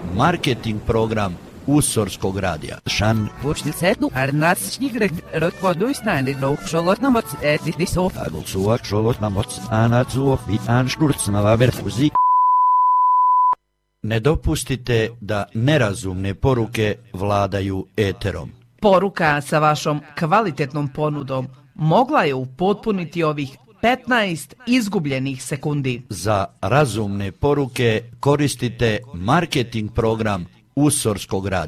marketing program Usorskog radija. Šan. Počtilsetnu arnatsnigret rotvoduisnäänidnou šolotnamots etitisov. Agulsuak šolotnamots anatsuov i anšturcnavaver fuzik. Ne dopustite da nerazumne poruke vladaju eterom. Poruka sa vašom kvalitetnom ponudom mogla je upotpuniti ovih 15 izgubljenih sekundi. Za razumne poruke koristite marketing program Usorskog radija.